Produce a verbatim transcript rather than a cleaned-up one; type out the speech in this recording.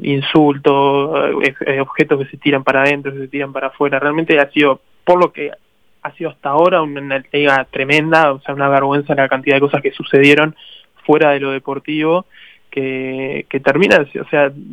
insultos, eh, objetos que se tiran para adentro, que se tiran para afuera. Realmente ha sido, por lo que ha sido hasta ahora, una liga tremenda, o sea, una vergüenza la cantidad de cosas que sucedieron fuera de lo deportivo, que, que termina, o sea,